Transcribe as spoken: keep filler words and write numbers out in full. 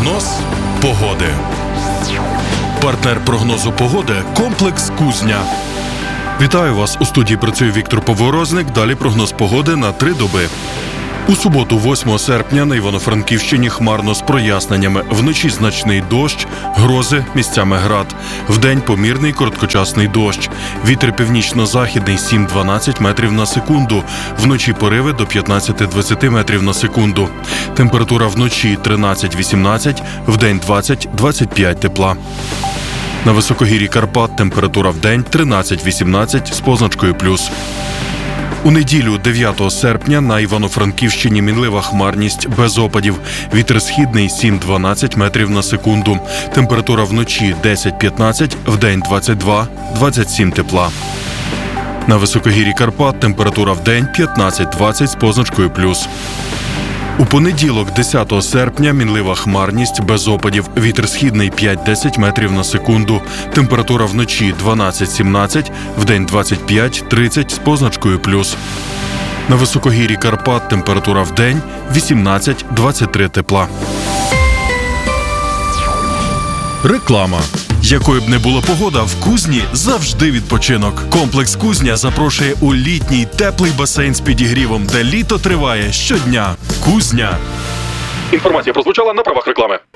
Прогноз погоди. Партнер прогнозу погоди – комплекс «Кузня». Вітаю вас! У студії працює Віктор Поворозник. Далі прогноз погоди на три доби. У суботу, восьмого серпня, на Івано-Франківщині хмарно з проясненнями. Вночі значний дощ, грози, місцями град. Вдень помірний короткочасний дощ. Вітер північно-західний сім-дванадцять метрів на секунду. Вночі пориви до п'ятнадцять-двадцять метрів на секунду. Температура вночі тринадцять-вісімнадцять, вдень двадцять-двадцять п'ять тепла. На високогір'ї Карпат температура вдень тринадцять-вісімнадцять з позначкою плюс. У неділю, дев'ятого серпня, на Івано-Франківщині мінлива хмарність без опадів. Вітер східний сім-дванадцять метрів на секунду. Температура вночі десять-п'ятнадцять, вдень двадцять два-двадцять сім тепла. На високогір'ї Карпат температура вдень п'ятнадцять-двадцять з позначкою плюс. У понеділок, десятого серпня, мінлива хмарність без опадів. Вітер східний п'ять-десять метрів на секунду. Температура вночі дванадцять-сімнадцять, вдень двадцять п'ять-тридцять з позначкою плюс. На високогір'ї Карпат температура вдень вісімнадцять-двадцять три тепла. Реклама. Якою б не була погода, в Кузні завжди відпочинок. Комплекс «Кузня» запрошує у літній теплий басейн з підігрівом, де літо триває щодня. Кузня. Інформація прозвучала на правах реклами.